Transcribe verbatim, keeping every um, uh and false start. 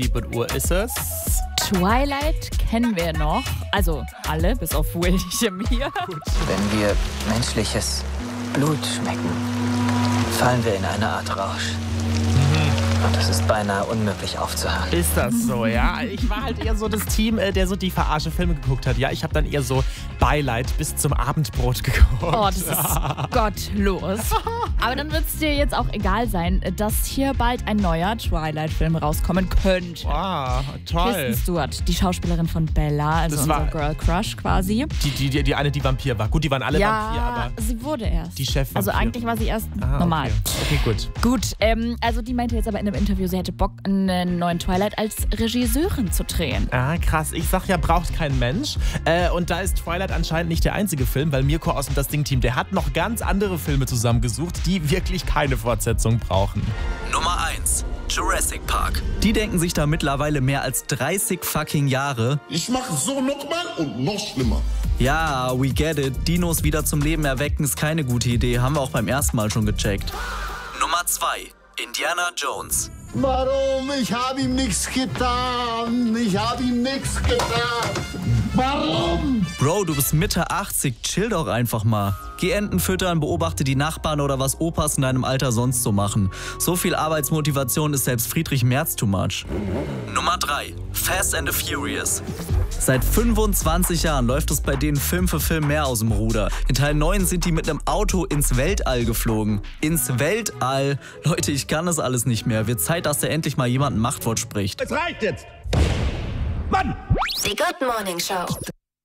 sieben Uhr ist es. Twilight kennen wir noch. Also alle, bis auf William hier. Wenn wir menschliches Blut schmecken, fallen wir in eine Art Rausch. Und es ist beinahe unmöglich aufzuhören. Ist das so, ja? Ich war halt eher so das Team, äh, der so die Verarsche-Filme geguckt hat. Ja, ich habe dann eher so Beileid bis zum Abendbrot geguckt. Oh, das ist gottlos. Aber dann wird es dir jetzt auch egal sein, dass hier bald ein neuer Twilight-Film rauskommen könnte. Wow, toll. Kristen Stewart, die Schauspielerin von Bella, also Das unser war- Girl Crush quasi. Die, die, die, die eine, die Vampir war. Gut, die waren alle ja, Vampir, aber sie wurde erst. die Chefvampir. Also eigentlich war sie erst Ah, normal. Okay, okay gut. Gut, ähm, also die meinte jetzt aber in einem Interview, sie hätte Bock, einen neuen Twilight als Regisseurin zu drehen. Ah, krass. Ich sag ja, braucht kein Mensch. Äh, und da ist Twilight anscheinend nicht der einzige Film, weil Mirko aus dem Das Ding-Team, der hat noch ganz andere Filme zusammengesucht, die wirklich keine Fortsetzung brauchen. Nummer eins. Jurassic Park. Die denken sich da mittlerweile mehr als dreißig fucking Jahre. Ich mache so nochmal und noch schlimmer. Ja, we get it. Dinos wieder zum Leben erwecken ist keine gute Idee. Haben wir auch beim ersten Mal schon gecheckt. Nummer zwei. Indiana Jones. Warum? Ich habe ihm nichts getan. Ich habe ihm nichts getan. Warum? Bro, du bist Mitte achtzig, chill doch einfach mal. Geh Enten füttern, beobachte die Nachbarn oder was Opas in deinem Alter sonst so machen. So viel Arbeitsmotivation ist selbst Friedrich Merz too much. Nummer drei. Fast and the Furious. Seit fünfundzwanzig Jahren läuft es bei denen Film für Film mehr aus dem Ruder. In Teil neun sind die mit einem Auto ins Weltall geflogen. Ins Weltall? Leute, ich kann das alles nicht mehr. Wird Zeit, dass da endlich mal jemand ein Machtwort spricht. Es reicht jetzt. Mann! Die Good Morning Show.